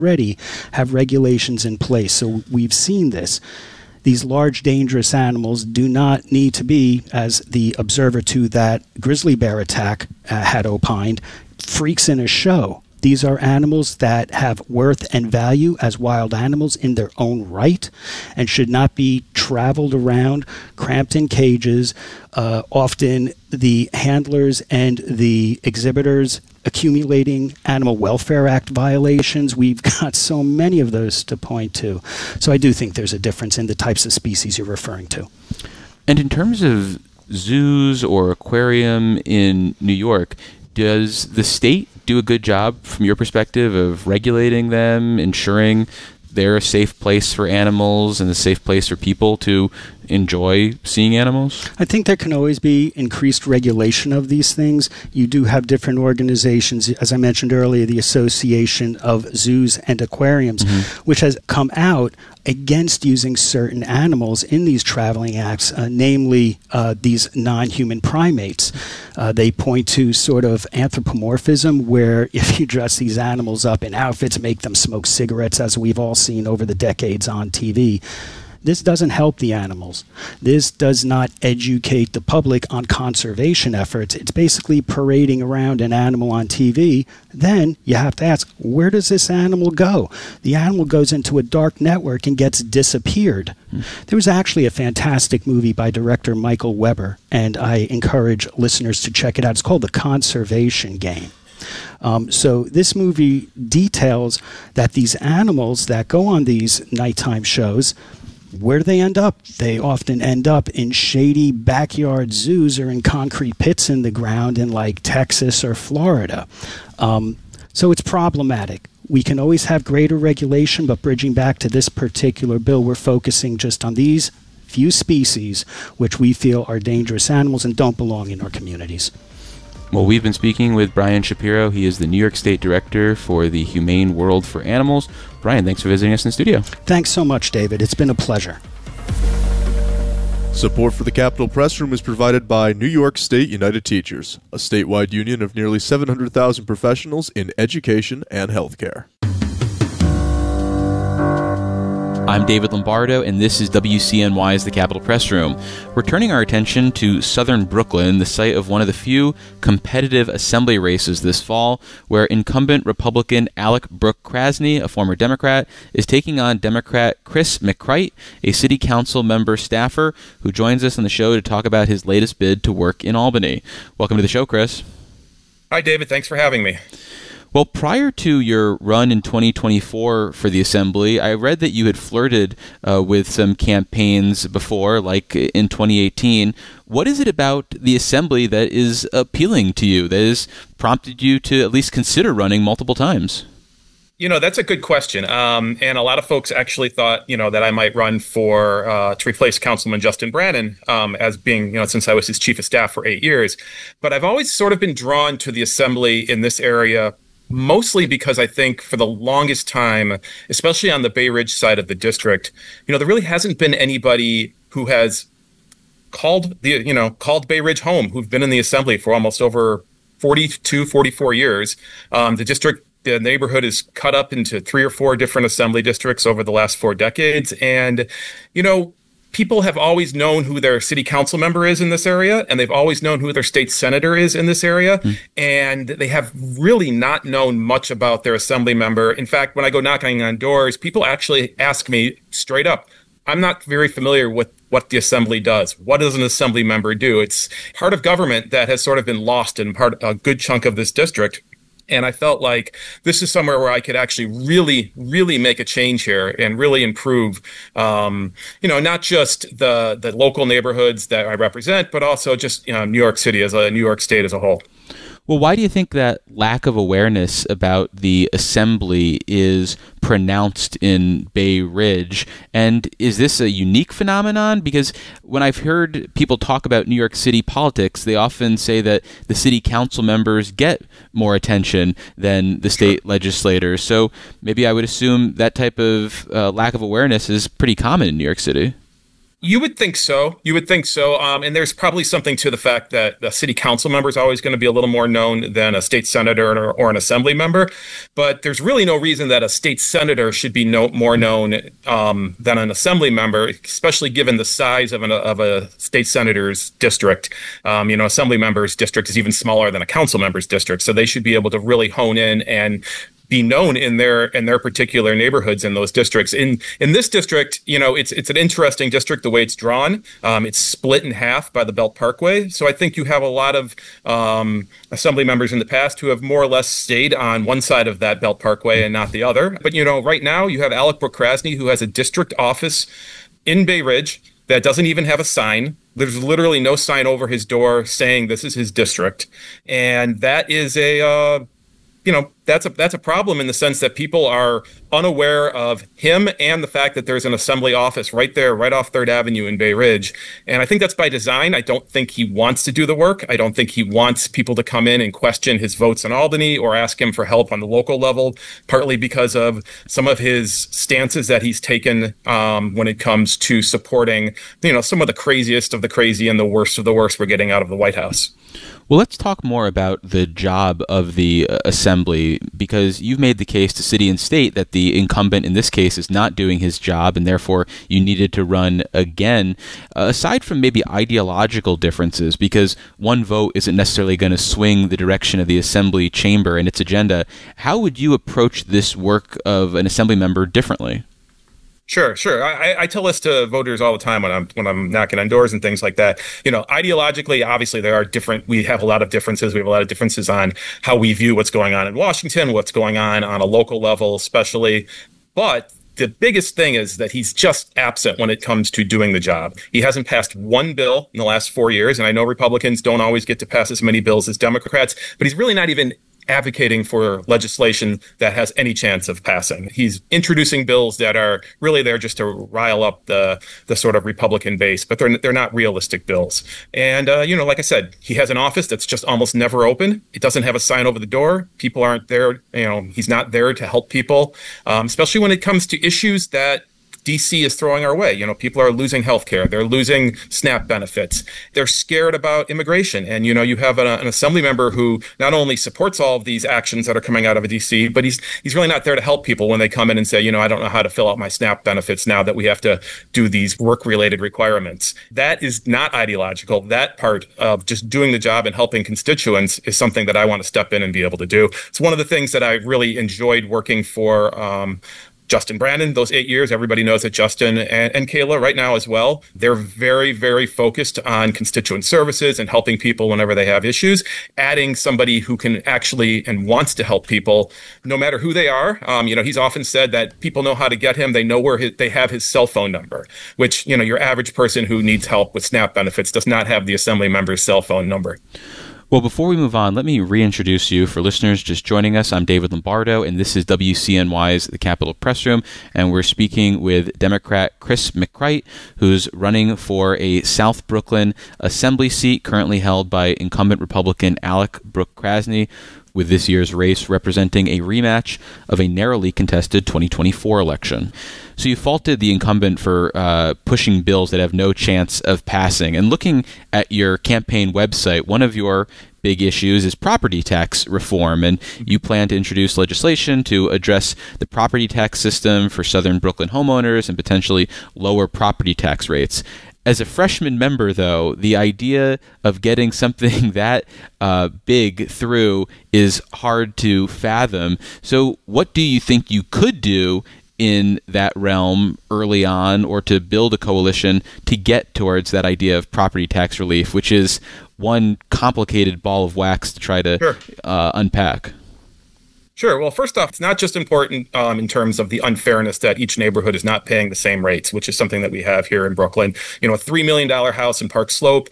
already have regulations in place. So we've seen this. These large, dangerous animals do not need to be, as the observer to that grizzly bear attack had opined, freaks in a show. These are animals that have worth and value as wild animals in their own right and should not be traveled around, cramped in cages. Often the handlers and the exhibitors accumulating Animal Welfare Act violations. We've got so many of those to point to. So I do think there's a difference in the types of species you're referring to. And in terms of zoos or aquarium in New York, does the state do a good job from your perspective of regulating them, ensuring they're a safe place for animals and a safe place for people to enjoy seeing animals? I think there can always be increased regulation of these things. You do have different organizations, as I mentioned earlier, the Association of Zoos and Aquariums, which has come out against using certain animals in these traveling acts, namely these non-human primates. They point to sort of anthropomorphism, where if you dress these animals up in outfits, make them smoke cigarettes, as we've all seen over the decades on TV, this doesn't help the animals. This does not educate the public on conservation efforts. It's basically parading around an animal on TV. Then you have to ask, where does this animal go? The animal goes into a dark network and gets disappeared. There was actually a fantastic movie by director Michael Weber, and I encourage listeners to check it out. It's called The Conservation Game. So this movie details that these animals that go on these nighttime shows, where do they end up? They often end up in shady backyard zoos or in concrete pits in the ground in like Texas or Florida. So it's problematic. We can always have greater regulation, but bridging back to this particular bill, we're focusing just on these few species which we feel are dangerous animals and don't belong in our communities. Well, we've been speaking with Brian Shapiro. He is the New York State Director for the Humane World for Animals. Brian, thanks for visiting us in the studio. Thanks so much, David. It's been a pleasure. Support for the Capitol Press Room is provided by New York State United Teachers, a statewide union of nearly 700,000 professionals in education and healthcare. I'm David Lombardo, and this is WCNY's The Capitol Press Room. We're turning our attention to southern Brooklyn, the site of one of the few competitive assembly races this fall, where incumbent Republican Alec Brooke Krasny, a former Democrat, is taking on Democrat Chris McCrite, a city council member staffer, who joins us on the show to talk about his latest bid to work in Albany. Welcome to the show, Chris. Hi, David. Thanks for having me. Well, prior to your run in 2024 for the Assembly, I read that you had flirted with some campaigns before, like in 2018. What is it about the Assembly that is appealing to you, that has prompted you to at least consider running multiple times? You know, that's a good question. And a lot of folks actually thought, that I might run for to replace Councilman Justin Brannan as being, since I was his chief of staff for 8 years. But I've always sort of been drawn to the Assembly in this area, mostly because I think for the longest time, especially on the Bay Ridge side of the district, there really hasn't been anybody who has called Bay Ridge home, who've been in the Assembly for almost over 42, 44 years. The neighborhood is cut up into 3 or 4 different assembly districts over the last 4 decades. And, people have always known who their city council member is in this area, and they've always known who their state senator is in this area. And they have really not known much about their assembly member. In fact, when I go knocking on doors, people actually ask me straight up, I'm not very familiar with what the Assembly does. What does an Assembly member do? It's part of government that has sort of been lost in a good chunk of this district. And I felt like this is somewhere where I could actually really, really make a change here and really improve, not just the local neighborhoods that I represent, but also just New York City New York State as a whole. Well, why do you think that lack of awareness about the Assembly is pronounced in Bay Ridge? And is this a unique phenomenon? Because when I've heard people talk about New York City politics, they often say that the city council members get more attention than the state legislators. So maybe I would assume that type of lack of awareness is pretty common in New York City. You would think so. And there's probably something to the fact that the city council member is always going to be a little more known than a state senator or an assembly member. But there's really no reason that a state senator should be more known than an assembly member, especially given the size of a state senator's district. Assembly member's district is even smaller than a council member's district. So they should be able to really hone in and be known in their particular neighborhoods in those districts. In this district, it's an interesting district the way it's drawn. It's split in half by the Belt Parkway. So I think you have a lot of assembly members in the past who have more or less stayed on one side of that Belt Parkway and not the other. But right now you have Alec Brooke-Krasny, who has a district office in Bay Ridge that doesn't even have a sign. There's literally no sign over his door saying this is his district, and that is that's a problem in the sense that people are unaware of him and the fact that there's an assembly office right there, right off 3rd Avenue in Bay Ridge. And I think that's by design. I don't think he wants to do the work. I don't think he wants people to come in and question his votes in Albany or ask him for help on the local level, partly because of some of his stances that he's taken when it comes to supporting, some of the craziest of the crazy and the worst of the worst we're getting out of the White House. Well, let's talk more about the job of the assembly, because you've made the case to city and state that the incumbent in this case is not doing his job and therefore you needed to run again. Aside from maybe ideological differences, because one vote isn't necessarily going to swing the direction of the assembly chamber and its agenda, how would you approach this work of an assembly member differently? Sure. I tell this to voters all the time when I'm knocking on doors and things like that. Ideologically, obviously we have a lot of differences. We have a lot of differences on how we view what's going on in Washington, what's going on a local level, especially. But the biggest thing is that he's just absent when it comes to doing the job. He hasn't passed one bill in the last 4 years. And I know Republicans don't always get to pass as many bills as Democrats, but he's really not even advocating for legislation that has any chance of passing. He's introducing bills that are really there just to rile up the sort of Republican base, but they're not realistic bills. And, like I said, he has an office that's just almost never open. It doesn't have a sign over the door. People aren't there. He's not there to help people, especially when it comes to issues that DC is throwing our way. People are losing health care. They're losing SNAP benefits. They're scared about immigration. And, you have an assembly member who not only supports all of these actions that are coming out of DC, but he's really not there to help people when they come in and say, I don't know how to fill out my SNAP benefits now that we have to do these work-related requirements. That is not ideological. That part of just doing the job and helping constituents is something that I want to step in and be able to do. It's one of the things that I really enjoyed working for Justin Brannan, those 8 years. Everybody knows that Justin and Kayla right now as well, they're very, very focused on constituent services and helping people whenever they have issues. Adding somebody who can actually and wants to help people, no matter who they are. He's often said that people know how to get him. They know where they have his cell phone number, which, your average person who needs help with SNAP benefits does not have the assembly member's cell phone number. Well, before we move on, let me reintroduce you. For listeners just joining us, I'm David Lombardo, and this is WCNY's The Capitol Press Room, and we're speaking with Democrat Chris McCreight, who's running for a South Brooklyn Assembly seat currently held by incumbent Republican Alec Brooke-Krasny, with this year's race representing a rematch of a narrowly contested 2024 election. So you faulted the incumbent for pushing bills that have no chance of passing. And looking at your campaign website, one of your big issues is property tax reform, and you plan to introduce legislation to address the property tax system for Southern Brooklyn homeowners and potentially lower property tax rates. As a freshman member, though, the idea of getting something that big through is hard to fathom. So what do you think you could do in that realm early on, or to build a coalition to get towards that idea of property tax relief, which is one complicated ball of wax to try to unpack? Sure. Well, first off, it's not just important in terms of the unfairness that each neighborhood is not paying the same rates, which is something that we have here in Brooklyn. A $3 million house in Park Slope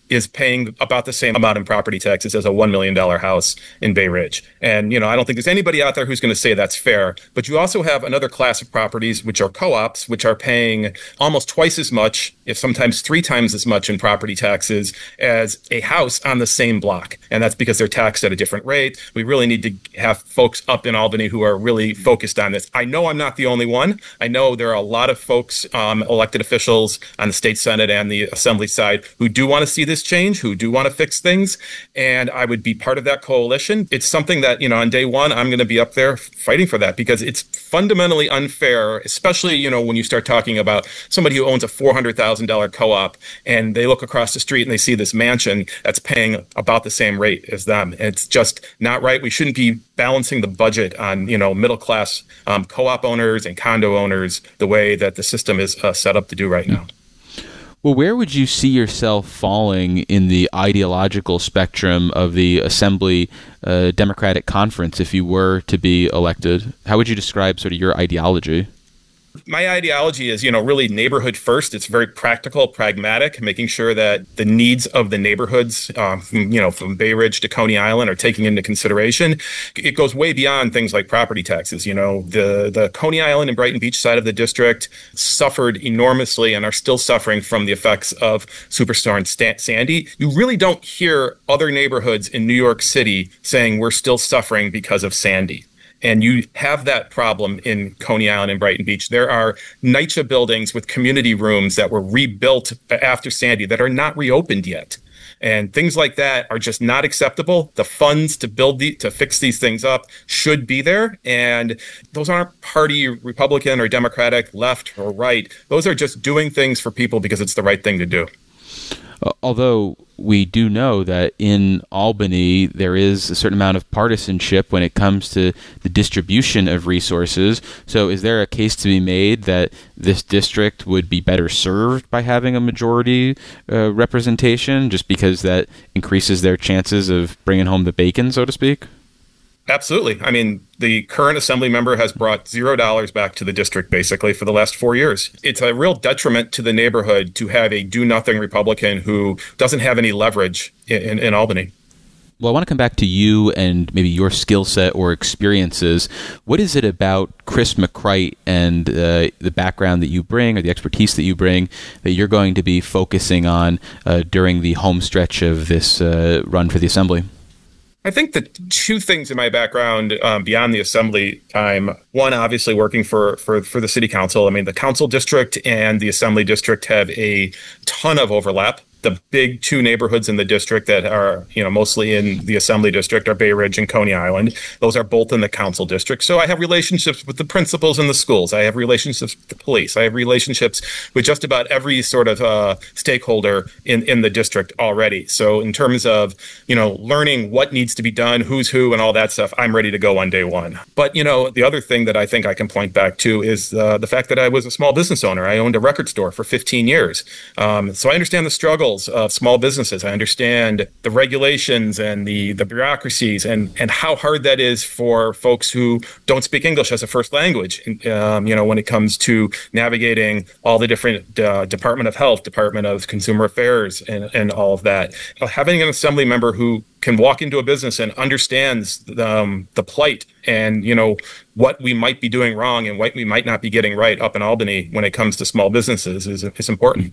is paying about the same amount in property taxes as a $1 million house in Bay Ridge. And, I don't think there's anybody out there who's going to say that's fair. But you also have another class of properties, which are co-ops, which are paying almost twice as much, if sometimes 3 times as much in property taxes as a house on the same block. And that's because they're taxed at a different rate. We really need to have folks up in Albany who are really focused on this. I know I'm not the only one. I know there are a lot of folks, elected officials on the state Senate and the Assembly side, who do want to see this change, who do want to fix things. And I would be part of that coalition. It's something that, on day one, I'm going to be up there fighting for that, because it's fundamentally unfair, especially, when you start talking about somebody who owns a $400,000 co-op and they look across the street and they see this mansion that's paying about the same rate as them. It's just not right. We shouldn't be balancing the budget on, middle-class co-op owners and condo owners the way that the system is set up to do right now. Well, where would you see yourself falling in the ideological spectrum of the Assembly Democratic Conference if you were to be elected? How would you describe sort of your ideology? My ideology is, really neighborhood first. It's very practical, pragmatic, making sure that the needs of the neighborhoods, from Bay Ridge to Coney Island are taken into consideration. It goes way beyond things like property taxes. The Coney Island and Brighton Beach side of the district suffered enormously and are still suffering from the effects of Superstorm Sandy. You really don't hear other neighborhoods in New York City saying we're still suffering because of Sandy. And you have that problem in Coney Island and Brighton Beach. There are NYCHA buildings with community rooms that were rebuilt after Sandy that are not reopened yet. And things like that are just not acceptable. The funds to fix these things up should be there. And those aren't party Republican or Democratic, left or right. Those are just doing things for people because it's the right thing to do. Although we do know that in Albany there is a certain amount of partisanship when it comes to the distribution of resources. So is there a case to be made that this district would be better served by having a majority representation, just because that increases their chances of bringing home the bacon, so to speak? Absolutely. I mean, the current Assembly member has brought $0 back to the district, basically, for the last 4 years. It's a real detriment to the neighborhood to have a do-nothing Republican who doesn't have any leverage in Albany. Well, I want to come back to you and maybe your skill set or experiences. What is it about Chris McCreight and the background that you bring, or the expertise that you bring, that you're going to be focusing on during the home stretch of this run for the Assembly? I think the 2 things in my background beyond the Assembly time, one, obviously working for the City Council. I mean, the Council District and the Assembly District have a ton of overlap. The big 2 neighborhoods in the district that are, mostly in the Assembly District are Bay Ridge and Coney Island. Those are both in the Council District. So I have relationships with the principals in the schools. I have relationships with the police. I have relationships with just about every sort of stakeholder in the district already. So in terms of, learning what needs to be done, who's who, and all that stuff, I'm ready to go on day one. But, the other thing that I think I can point back to is the fact that I was a small business owner. I owned a record store for 15 years. So I understand the struggle of small businesses. I understand the regulations and the bureaucracies and how hard that is for folks who don't speak English as a first language. When it comes to navigating all the different Department of Health, Department of Consumer Affairs, and all of that. Having an Assembly member who can walk into a business and understands the plight and, what we might be doing wrong and what we might not be getting right up in Albany when it comes to small businesses is important.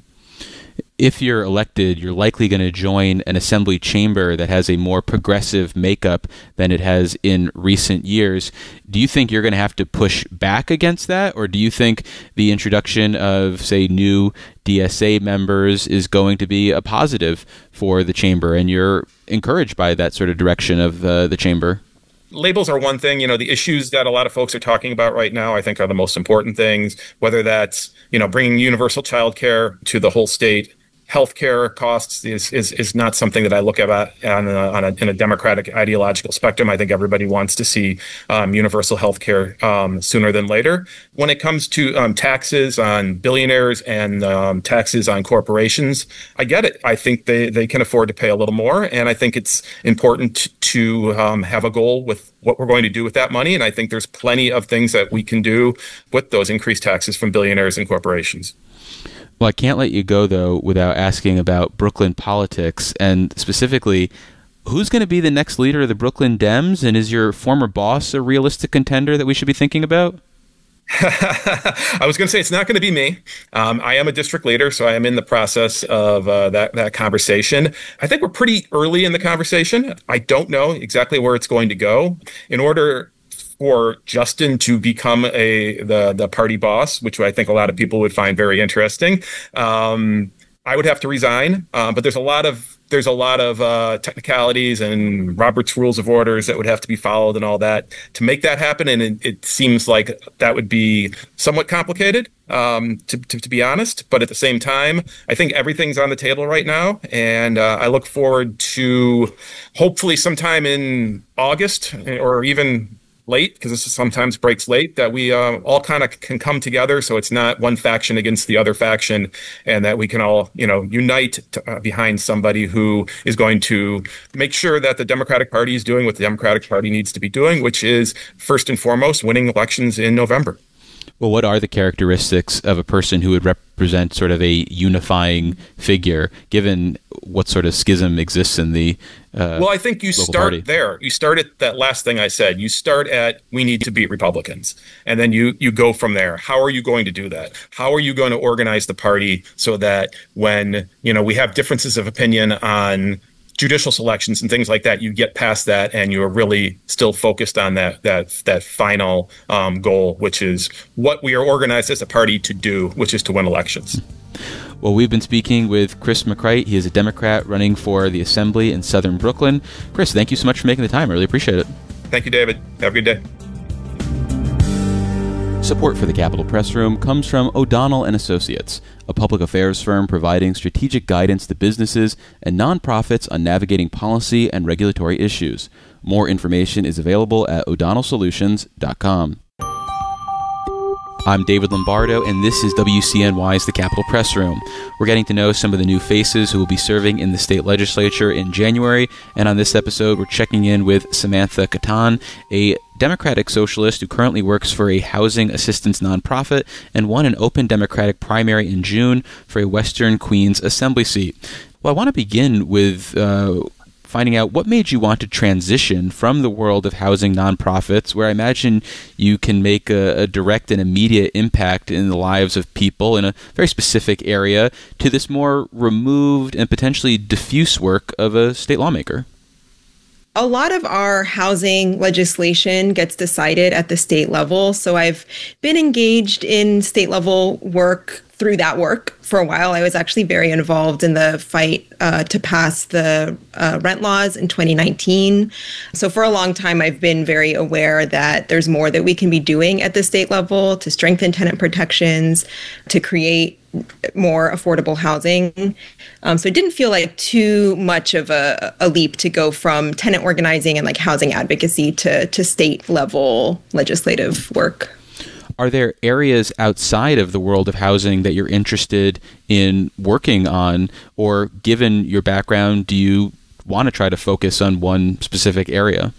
If you're elected, you're likely going to join an Assembly chamber that has a more progressive makeup than it has in recent years. Do you think you're going to have to push back against that? Or do you think the introduction of, say, new DSA members is going to be a positive for the chamber, and you're encouraged by that sort of direction of the chamber? Labels are one thing. The issues that a lot of folks are talking about right now, I think, are the most important things, whether that's, bringing universal child care to the whole state. Healthcare costs is not something that I look at in a democratic ideological spectrum. I think everybody wants to see universal healthcare sooner than later. When it comes to taxes on billionaires and taxes on corporations, I get it. I think they can afford to pay a little more, and I think it's important to have a goal with what we're going to do with that money. And I think there's plenty of things that we can do with those increased taxes from billionaires and corporations. Well, I can't let you go, though, without asking about Brooklyn politics, and specifically, who's going to be the next leader of the Brooklyn Dems, and is your former boss a realistic contender that we should be thinking about? I was going to say it's not going to be me. I am a district leader, so I am in the process of that conversation. I think we're pretty early in the conversation. I don't know exactly where it's going to go. In order for Justin to become the party boss, which I think a lot of people would find very interesting, I would have to resign. But there's a lot of technicalities and Robert's Rules of Orders that would have to be followed and all that to make that happen. And it seems like that would be somewhat complicated, to be honest. But at the same time, I think everything's on the table right now. And I look forward to hopefully sometime in August or even late, because this sometimes breaks late, that we all kind of can come together, so it's not one faction against the other faction, and that we can all, unite behind somebody who is going to make sure that the Democratic Party is doing what the Democratic Party needs to be doing, which is first and foremost winning elections in November. Well, what are the characteristics of a person who would represent sort of a unifying figure, given what sort of schism exists in the well, I think you start party there. You start at that last thing I said. You start at, we need to beat Republicans. And then you go from there. How are you going to do that? How are you going to organize the party so that when, we have differences of opinion on judicial selections and things like that, you get past that and you're really still focused on that final goal, which is what we are organized as a party to do, which is to win elections. Well, we've been speaking with Chris McCreight. He is a Democrat running for the Assembly in Southern Brooklyn. Chris, thank you so much for making the time. I really appreciate it. Thank you, David. Have a good day. Support for the Capitol Press Room comes from O'Donnell & Associates, a public affairs firm providing strategic guidance to businesses and nonprofits on navigating policy and regulatory issues. More information is available at o'donnellsolutions.com. I'm David Lombardo, and this is WCNY's The Capitol Press Room. We're getting to know some of the new faces who will be serving in the state legislature in January, and on this episode, we're checking in with Samantha Katan, a Democratic socialist who currently works for a housing assistance nonprofit and won an open Democratic primary in June for a Western Queens Assembly seat. Well, I want to begin with finding out what made you want to transition from the world of housing nonprofits, where I imagine you can make a direct and immediate impact in the lives of people in a very specific area, to this more removed and potentially diffuse work of a state lawmaker. A lot of our housing legislation gets decided at the state level. So I've been engaged in state level work through that work for a while. I was actually very involved in the fight to pass the rent laws in 2019. So for a long time, I've been very aware that there's more that we can be doing at the state level to strengthen tenant protections, to create more affordable housing. So it didn't feel like too much of a leap to go from tenant organizing and like housing advocacy to state level legislative work. Are there areas outside of the world of housing that you're interested in working on, or given your background, do you want to try to focus on one specific area?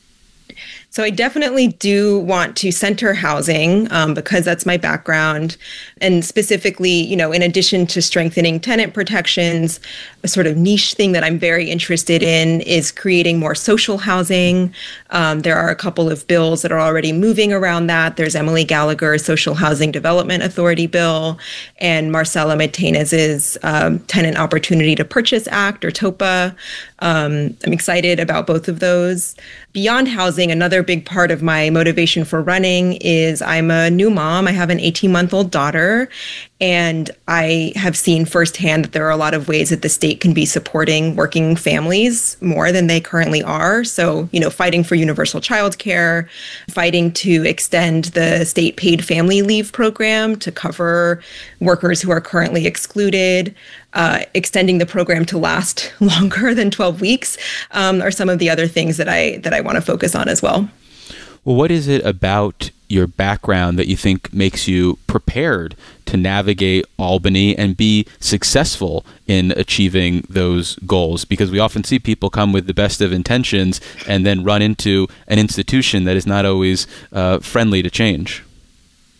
So I definitely do want to center housing because that's my background. And specifically, in addition to strengthening tenant protections, a sort of niche thing that I'm very interested in is creating more social housing. There are a couple of bills that are already moving around that. There's Emily Gallagher's Social Housing Development Authority bill and Marcela Matena's Tenant Opportunity to Purchase Act, or TOPA. I'm excited about both of those. Beyond housing, another big part of my motivation for running is I'm a new mom. I have an 18-month-old daughter, and I have seen firsthand that there are a lot of ways that the state can be supporting working families more than they currently are. So, fighting for universal childcare, fighting to extend the state paid family leave program to cover workers who are currently excluded, extending the program to last longer than 12 weeks are some of the other things that I want to focus on as well. Well, what is it about your background that you think makes you prepared to navigate Albany and be successful in achieving those goals? Because we often see people come with the best of intentions and then run into an institution that is not always friendly to change.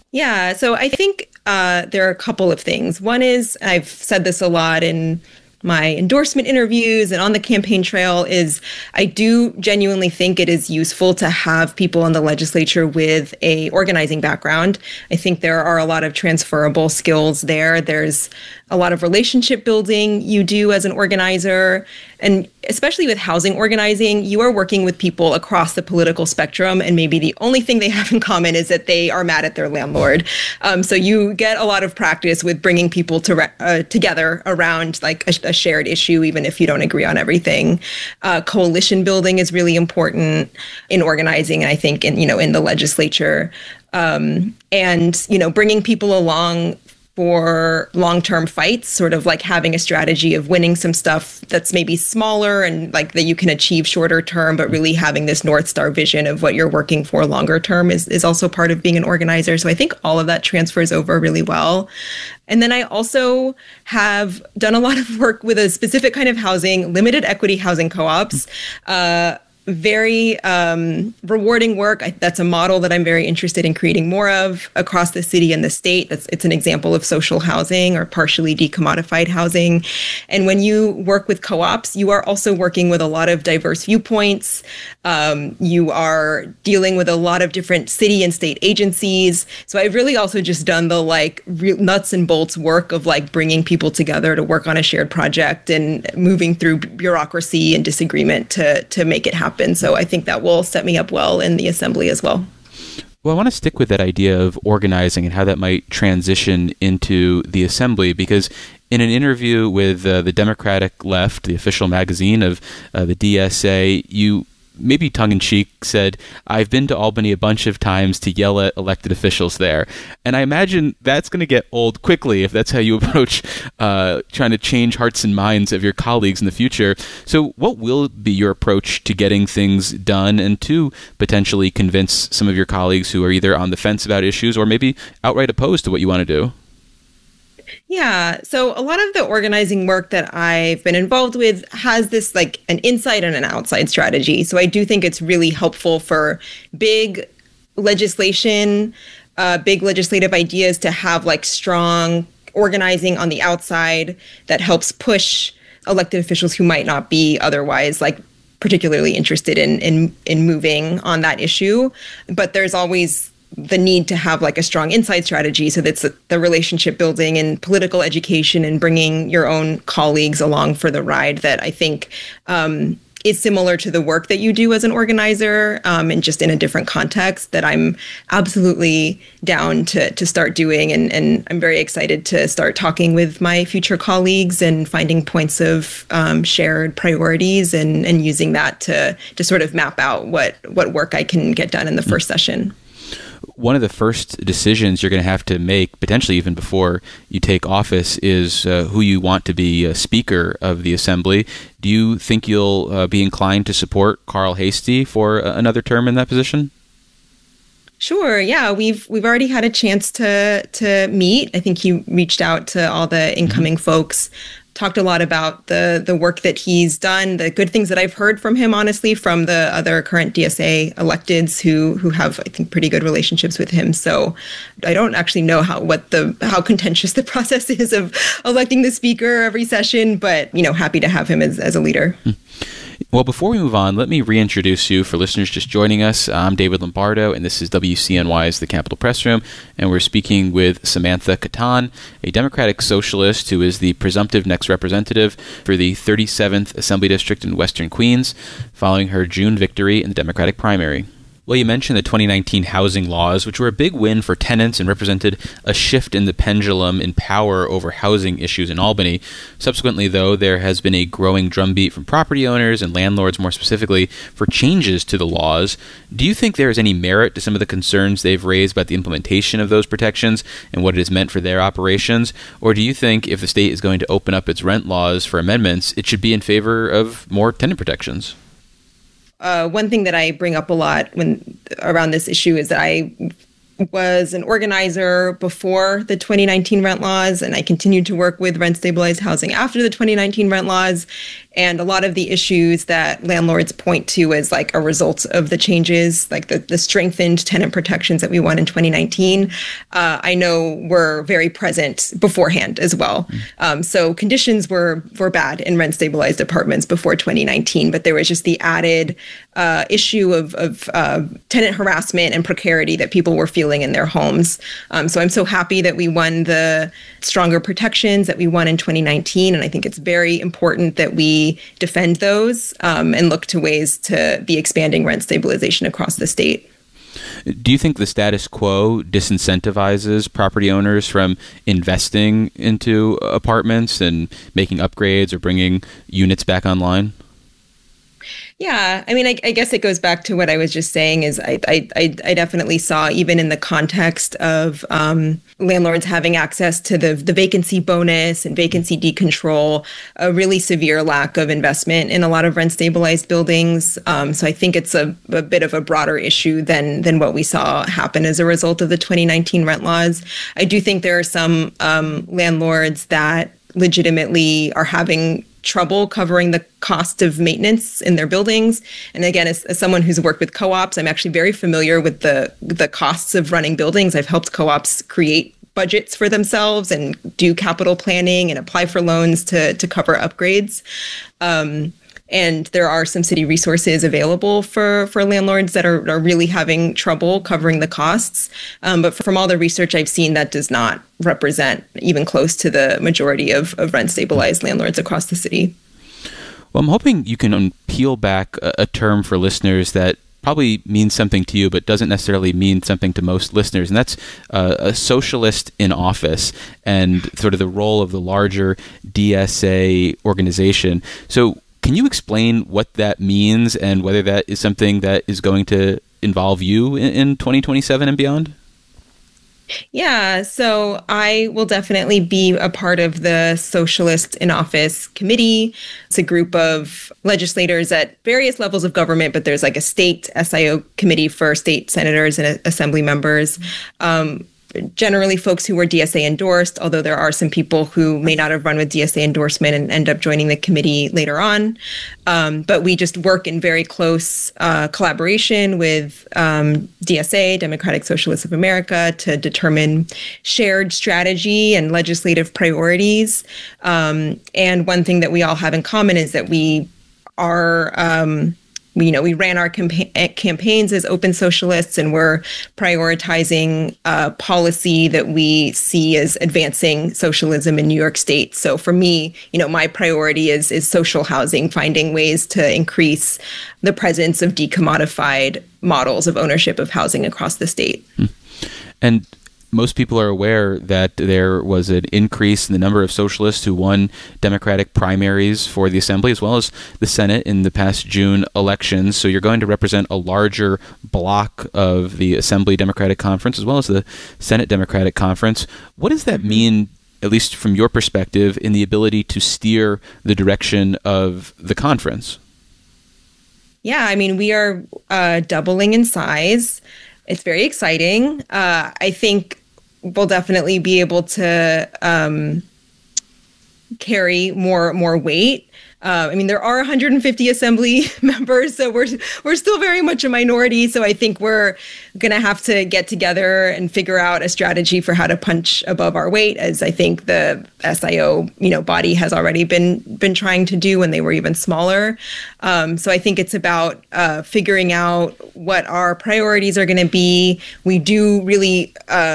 Yeah, so I think there are a couple of things. One is, I've said this a lot in my endorsement interviews and on the campaign trail, is I do genuinely think it is useful to have people in the legislature with a organizing background. I think there are a lot of transferable skills there. There's a lot of relationship building you do as an organizer. And especially with housing organizing, you are working with people across the political spectrum. And maybe the only thing they have in common is that they are mad at their landlord. So you get a lot of practice with bringing people together around like a shared issue, even if you don't agree on everything. Coalition building is really important in organizing, I think, in the legislature. And, bringing people along for long-term fights, sort of like having a strategy of winning some stuff that's maybe smaller and like that you can achieve shorter term, but really having this North Star vision of what you're working for longer term is also part of being an organizer. So I think all of that transfers over really well. And then I also have done a lot of work with a specific kind of housing, limited equity housing co-ops, very rewarding work. That's a model that I'm very interested in creating more of across the city and the state. It's an example of social housing or partially decommodified housing. And when you work with co-ops, you are also working with a lot of diverse viewpoints. You are dealing with a lot of different city and state agencies. So I've really also just done the nuts and bolts work of like bringing people together to work on a shared project and moving through bureaucracy and disagreement to make it happen. So I think that will set me up well in the assembly as well. Well, I want to stick with that idea of organizing and how that might transition into the assembly, because in an interview with the Democratic Left, the official magazine of the DSA, you maybe tongue-in-cheek said, "I've been to Albany a bunch of times to yell at elected officials there." And I imagine that's going to get old quickly if that's how you approach trying to change hearts and minds of your colleagues in the future. So what will be your approach to getting things done and to potentially convince some of your colleagues who are either on the fence about issues or maybe outright opposed to what you want to do? Yeah. So a lot of the organizing work that I've been involved with has this like an inside and an outside strategy. So I do think it's really helpful for big legislation, big legislative ideas to have like strong organizing on the outside that helps push elected officials who might not be otherwise like particularly interested in moving on that issue. But there's always the need to have like a strong inside strategy. So that's the relationship building and political education and bringing your own colleagues along for the ride that I think is similar to the work that you do as an organizer and just in a different context that I'm absolutely down to start doing. And I'm very excited to start talking with my future colleagues and finding points of shared priorities and using that to sort of map out what work I can get done in the first session. One of the first decisions you're going to have to make, potentially even before you take office, is who you want to be Speaker of the Assembly. Do you think you'll be inclined to support Carl Heastie for another term in that position? Sure. Yeah, we've already had a chance to meet. I think he reached out to all the incoming folks, talked a lot about the work that he's done, the good things that I've heard from him, honestly, from the other current DSA electeds who have, I think, pretty good relationships with him. So I don't actually know how contentious the process is of electing the speaker every session, but happy to have him as a leader. Well, before we move on, let me reintroduce you for listeners just joining us. I'm David Lombardo, and this is WCNY's The Capitol Press Room, and we're speaking with Samantha Kattan, a Democratic socialist who is the presumptive next representative for the 37th Assembly District in Western Queens, following her June victory in the Democratic primary. Well, you mentioned the 2019 housing laws, which were a big win for tenants and represented a shift in the pendulum in power over housing issues in Albany. Subsequently, though, there has been a growing drumbeat from property owners and landlords, more specifically, for changes to the laws. Do you think there is any merit to some of the concerns they've raised about the implementation of those protections and what it has meant for their operations? Or do you think if the state is going to open up its rent laws for amendments, it should be in favor of more tenant protections? One thing that I bring up a lot around this issue is that I was an organizer before the 2019 rent laws, and I continued to work with rent stabilized housing after the 2019 rent laws. And a lot of the issues that landlords point to as like a result of the changes, like the strengthened tenant protections that we won in 2019, I know were very present beforehand as well. So conditions were bad in rent stabilized apartments before 2019, but there was just the added issue of tenant harassment and precarity that people were feeling in their homes. So I'm so happy that we won the stronger protections that we won in 2019. And I think it's very important that we defend those and look to ways to be expanding rent stabilization across the state. Do you think the status quo disincentivizes property owners from investing into apartments and making upgrades or bringing units back online? Yeah, I mean, I guess it goes back to what I was just saying is I definitely saw, even in the context of landlords having access to the vacancy bonus and vacancy decontrol, a really severe lack of investment in a lot of rent stabilized buildings. So I think it's a bit of a broader issue than what we saw happen as a result of the 2019 rent laws. I do think there are some landlords that legitimately are having trouble covering the cost of maintenance in their buildings. And again, as someone who's worked with co-ops, I'm actually very familiar with the costs of running buildings. I've helped co-ops create budgets for themselves and do capital planning and apply for loans to cover upgrades. And there are some city resources available for landlords that are really having trouble covering the costs. But from all the research I've seen, that does not represent even close to the majority of rent stabilized landlords across the city. Well, I'm hoping you can peel back a term for listeners that probably means something to you, but doesn't necessarily mean something to most listeners. And that's a socialist in office and sort of the role of the larger DSA organization. So can you explain what that means and whether that is something that is going to involve you in 2027 and beyond? Yeah, so I will definitely be a part of the Socialist in Office Committee. It's a group of legislators at various levels of government, but there's like a state SIO committee for state senators and assembly members. Generally folks who were DSA endorsed, although there are some people who may not have run with DSA endorsement and end up joining the committee later on. But we just work in very close collaboration with DSA, Democratic Socialists of America, to determine shared strategy and legislative priorities. And one thing that we all have in common is that we are we ran our campaigns as open socialists, and we're prioritizing policy that we see as advancing socialism in New York State. So for me, my priority is social housing, finding ways to increase the presence of decommodified models of ownership of housing across the state. And most people are aware that there was an increase in the number of socialists who won Democratic primaries for the Assembly as well as the Senate in the past June elections. So you're going to represent a larger block of the Assembly Democratic Conference as well as the Senate Democratic Conference. What does that mean, at least from your perspective, in the ability to steer the direction of the conference? Yeah, I mean, we are doubling in size. It's very exciting. I think we'll definitely be able to carry more weight. I mean, there are 150 assembly members, so we're still very much a minority. So I think we're going to have to get together and figure out a strategy for how to punch above our weight, as I think the SIO body has already been trying to do when they were even smaller. So I think it's about figuring out what our priorities are going to be. We do really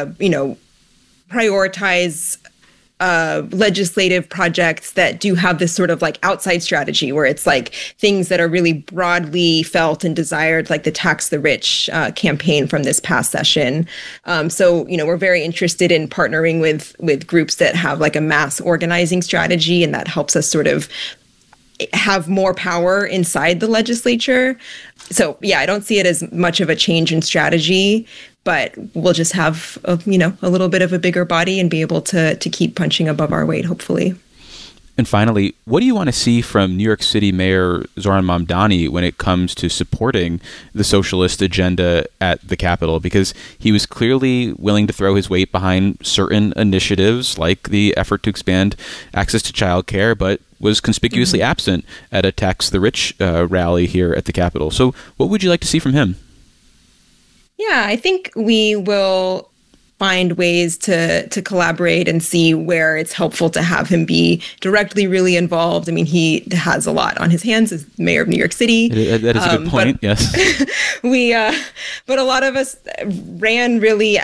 prioritize legislative projects that do have this sort of like outside strategy where it's like things that are really broadly felt and desired, like the Tax the Rich campaign from this past session. So, we're very interested in partnering with groups that have like a mass organizing strategy, and that helps us sort of have more power inside the legislature. So, yeah, I don't see it as much of a change in strategy, but we'll just have a little bit of a bigger body and be able to keep punching above our weight, hopefully. And finally, what do you want to see from New York City Mayor Zohran Mamdani when it comes to supporting the socialist agenda at the Capitol? Because he was clearly willing to throw his weight behind certain initiatives, like the effort to expand access to childcare, but was conspicuously absent at a Tax the Rich rally here at the Capitol. So what would you like to see from him? Yeah, I think we will find ways to collaborate and see where it's helpful to have him be directly really involved. I mean, he has a lot on his hands as mayor of New York City. That is a good point, yes. But a lot of us ran really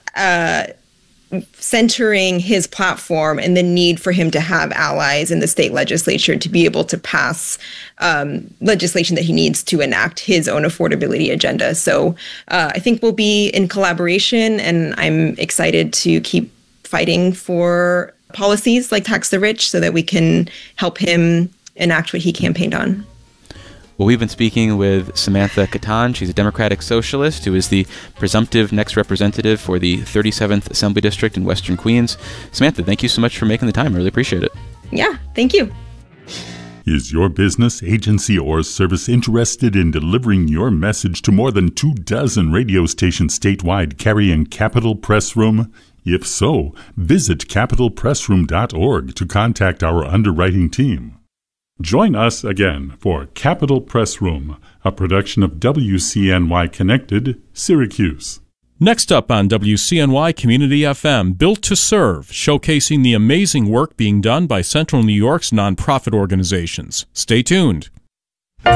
centering his platform and the need for him to have allies in the state legislature to be able to pass legislation that he needs to enact his own affordability agenda. So I think we'll be in collaboration, and I'm excited to keep fighting for policies like Tax the Rich so that we can help him enact what he campaigned on. Well, we've been speaking with Samantha Kattan. She's a Democratic socialist who is the presumptive next representative for the 37th Assembly District in Western Queens. Samantha, thank you so much for making the time. I really appreciate it. Yeah, thank you. Is your business, agency, or service interested in delivering your message to more than 24 radio stations statewide carrying Capitol Press Room? If so, visit capitolpressroom.org to contact our underwriting team. Join us again for Capitol Press Room, a production of WCNY Connected, Syracuse. Next up on WCNY Community FM, Built to Serve, showcasing the amazing work being done by Central New York's nonprofit organizations. Stay tuned.